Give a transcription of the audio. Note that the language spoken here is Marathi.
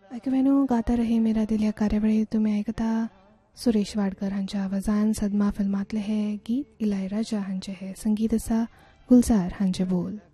ऐकवेनो गाता रहे मेरा दिल या कार्यावळी तुम्ही ऐकता सुरेश वाडकर हांच्या आवाजान सदमा फिल्मातले हे गीत इलायराजा हांचे हे संगीत आसा गुलजार हांचे बोल.